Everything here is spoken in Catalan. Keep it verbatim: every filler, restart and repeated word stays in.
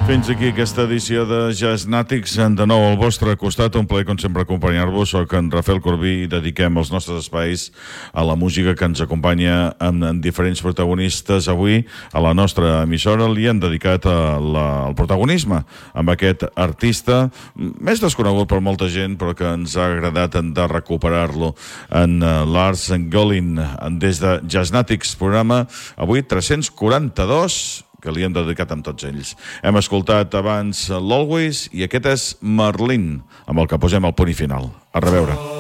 Fins aquí aquesta edició de Jazznàtics. De nou al vostre costat, un plaer com sempre acompanyar-vos. Soc en Rafael Corbí i dediquem els nostres espais a la música que ens acompanya amb, amb diferents protagonistes. Avui a la nostra emissora li hem dedicat a la, al protagonisme amb aquest artista més desconegut per molta gent, però que ens ha agradat de recuperar-lo, en Lars Gollin, des de Jazznàtics, programa avui tres-cents quaranta-dos, que li hem dedicat amb tots ells. Hem escoltat abans l'Always i aquest és Merlin, amb el que posem el punt i final. A reveure.